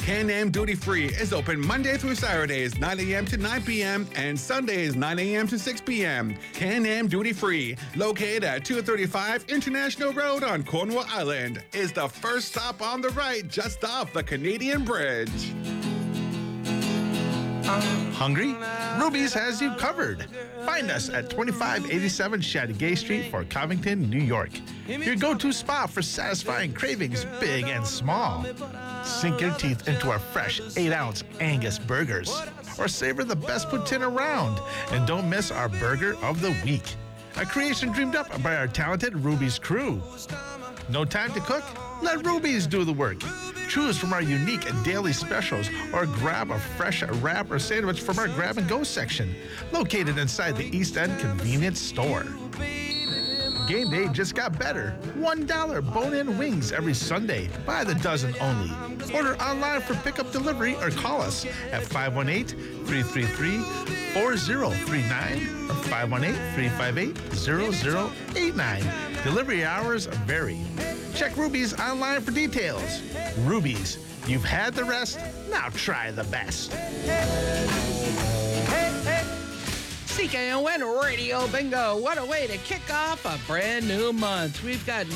Can-Am Duty Free is open Monday through Saturdays, 9 a.m. to 9 p.m. and Sundays, 9 a.m. to 6 p.m. Can-Am Duty Free, located at 235 International Road on Cornwall Island, is the first stop on the right just off the Canadian Bridge. Hungry? Ruby's has you covered. Find us at 2587 Chateauguay Street, Fort Covington, New York. Your go-to spot for satisfying cravings big and small. Sink your teeth into our fresh 8-ounce Angus burgers or savor the best poutine around. And don't miss our Burger of the Week, a creation dreamed up by our talented Ruby's crew. No time to cook? Let Ruby's do the work. Choose from our unique daily specials or grab a fresh wrap or sandwich from our grab-and-go section, located inside the East End Convenience Store. Game day just got better. $1 bone-in wings every Sunday, by the dozen only. Order online for pickup delivery or call us at 518-333-4039 or 518-358-0089. Delivery hours vary. Check Ruby's online for details. Ruby's, you've had the rest, now try the best. CKON Radio Bingo. What a way to kick off a brand new month. We've got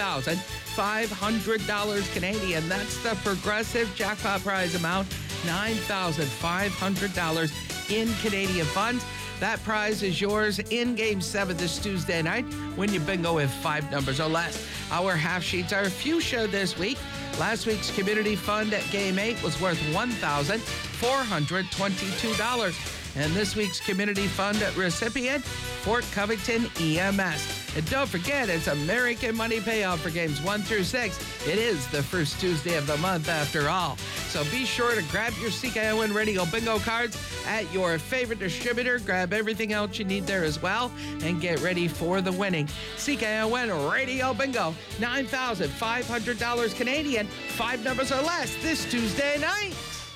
$9,500 Canadian. That's the progressive jackpot prize amount, $9,500 in Canadian funds. That prize is yours in Game 7 this Tuesday night when you bingo with 5 numbers or less. Our half sheets are fuchsia this week. Last week's community fund at Game 8 was worth $1,422. And this week's community fund recipient, Fort Covington EMS. And don't forget, it's American Money Payout for games 1 through 6. It is the first Tuesday of the month after all. So be sure to grab your CKON Radio Bingo cards at your favorite distributor. Grab everything else you need there as well and get ready for the winning. CKON Radio Bingo, $9,500 Canadian, 5 numbers or less this Tuesday night.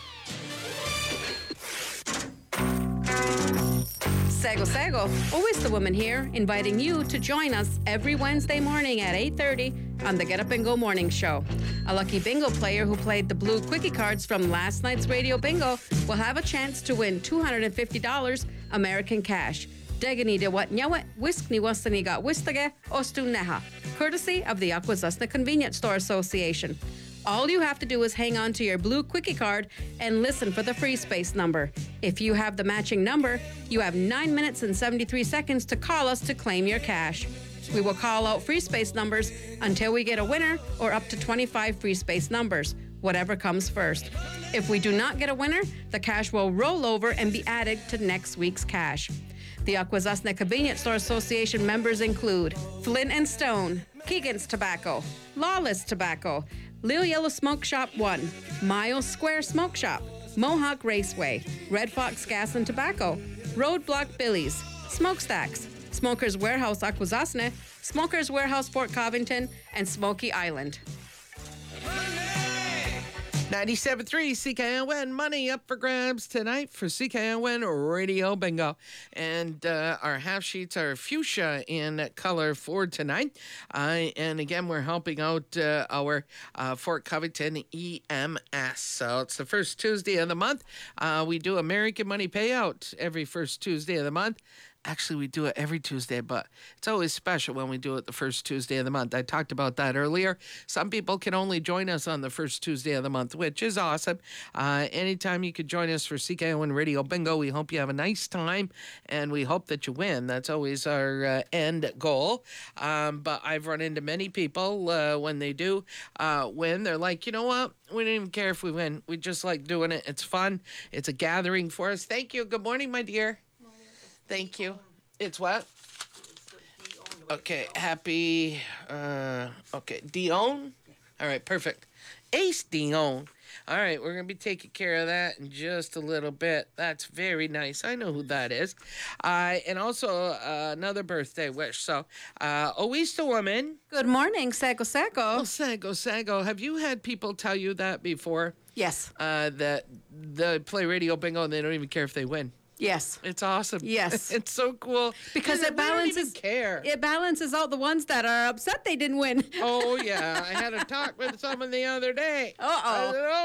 Sego, always the woman here, inviting you to join us every Wednesday morning at 8:30 on the Get Up and Go Morning Show. A lucky bingo player who played the blue quickie cards from last night's radio bingo will have a chance to win $250 American cash. Degani de wat nyawet, wiskni wasaniga wistage, ostu neha, courtesy of the Akwesasne Convenience Store Association. All you have to do is hang on to your blue quickie card and listen for the free space number. If you have the matching number, you have 9 minutes and 73 seconds to call us to claim your cash. We will call out free space numbers until we get a winner or up to 25 free space numbers, whatever comes first. If we do not get a winner, the cash will roll over and be added to next week's cash. The Akwesasne Convenience Store Association members include Flint and Stone, Keegan's Tobacco, Lawless Tobacco, Lil Yellow Smoke Shop 1, Miles Square Smoke Shop, Mohawk Raceway, Red Fox Gas and Tobacco, Roadblock Billy's, Smokestacks, Smokers Warehouse Akwesasne, Smokers Warehouse Fort Covington, and Smoky Island. 97.3 CKON money up for grabs tonight for CKON Radio Bingo. And our half sheets are fuchsia in color for tonight. And again, we're helping out our Fort Covington EMS. So it's the first Tuesday of the month. We do American Money Payout every first Tuesday of the month. Actually, we do it every Tuesday, but it's always special when we do it the first Tuesday of the month. I talked about that earlier. Some people can only join us on the first Tuesday of the month, which is awesome. Anytime you could join us for CKON Radio Bingo, we hope you have a nice time, and we hope that you win. That's always our end goal. But I've run into many people when they do win. They're like, you know what? We don't even care if we win. We just like doing it. It's fun. It's a gathering for us. Thank you. Good morning, my dear. Thank you. It's what? Okay, happy, okay, Dion? All right, perfect. Ace Dion. All right, we're going to be taking care of that in just a little bit. That's very nice. I know who that is. And also another birthday wish. So, Oista woman. Good morning, Sego. Oh, Sego. Have you had people tell you that before? Yes. That they play Radio Bingo and they don't even care if they win? Yes. It's awesome. Yes. It's so cool. Because it balances. Don't even care. It balances out the ones that are upset they didn't win. Oh, yeah. I had a talk with someone the other day. Uh-oh. I said,